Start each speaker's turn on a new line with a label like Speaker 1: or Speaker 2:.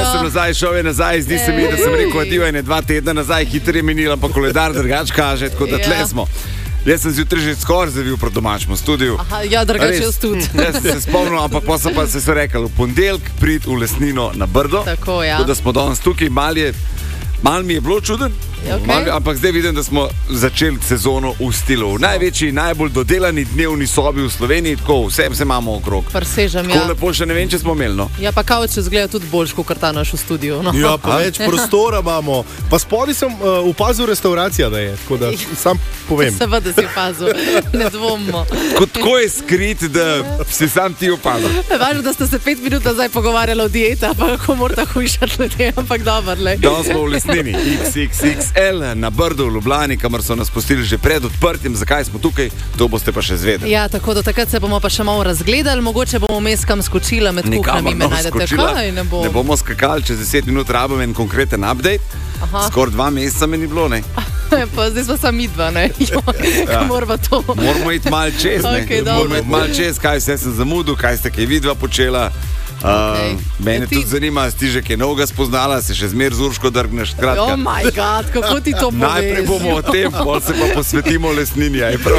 Speaker 1: sem nazaj, šel je nazaj, zdi se mi, da sem rekel adijo, 2 tedna nazaj, hitro je minilo, pa koledar drugač kaže, tako da tle smo. Jaz sem zjutraj že skoraj zavil proti domačemu studiu.
Speaker 2: Aha, ja, drugače jaz tudi.
Speaker 1: Jaz sem se spomnil, ampak pa se so rekli, v ponedeljek prid v Lesnino na Brdo.
Speaker 2: Tako, ja.
Speaker 1: Tako da smo danes tukaj, mal mi je bilo čuden,
Speaker 2: Okay.
Speaker 1: ampak zdaj vidim, da smo začeli sezono v stilu. V največji, najbolj dodelani dnevni sobi v Sloveniji, tako vse imamo okrog.
Speaker 2: Presežem,
Speaker 1: Tako
Speaker 2: ja.
Speaker 1: lepo še ne vem, če smo imeli, no.
Speaker 2: Ja, pa kao, če zgleda tudi boljš, kot ta naš v studiu. No.
Speaker 3: Ja, pa več prostora imamo. Pa spodaj sem opazil restauracija, da je, tako da sam povem.
Speaker 2: Seveda si opazil, ne dvomimo.
Speaker 1: Tako je skrit, da si sam ti opazil.
Speaker 2: Važno, da ste se 5 minut nazaj pogovarjali o dieta, pa kako morate hujšati ljudje, ampak dobro, le.
Speaker 1: Danes smo v Lesnini, XXXL na Brdu v Ljubljani, kamor so nas pustili že pred odprtjem. Zakaj smo tukaj, to boste pa še zvedeli.
Speaker 2: Ja, tako do takrat se bomo pa še malo razgledali, mogoče bomo vmes kam skočila med kuhnami, me najdete. Kaj, ne
Speaker 1: bomo skakali, čez 10 minut rabimo en konkreten update. Skoraj 2 meseca me ni bilo, ne?
Speaker 2: Pa zdaj smo sami dva, ne? Moramo to.
Speaker 1: Moramo iti malo čez, ne?
Speaker 2: Okay,
Speaker 1: moramo iti malo čez, kaj vse sem zamudil, kaj ste kaj vidva počela. Mene tudi zanima, si že kaj novega spoznala, se še zmer z Urško drgneš.
Speaker 2: Oh my god, kako ti to poveš?
Speaker 1: Najprej bomo o tem, potem se pa posvetimo Lesnini.